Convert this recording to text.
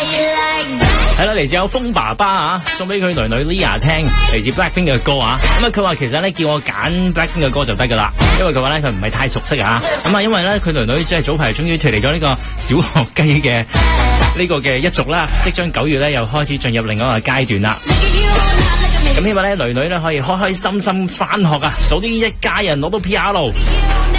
係啦，嚟自有風爸爸啊，送俾佢女女 Lia 聽，嚟自 Blackpink 嘅歌啊。咁啊，佢話其實咧叫我揀 Blackpink 嘅歌就得噶啦，因為佢話咧佢唔係太熟悉啊。咁啊，因為咧佢女女即係早排終於脫離咗呢個小學雞嘅呢個嘅一族啦，即將9月咧又開始進入另外一個階段啦。咁希望咧女女咧可以開開心心翻學啊，早啲一家人攞到 PR。